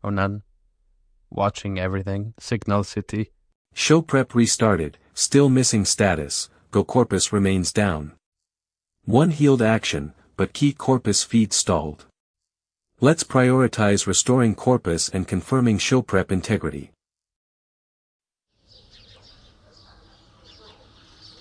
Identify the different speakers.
Speaker 1: Oh, none. Watching everything. Signal City.
Speaker 2: Show prep restarted, still missing status, Go Corpus remains down. One healed action, but key Corpus feed stalled. Let's prioritize restoring Corpus and confirming show prep integrity.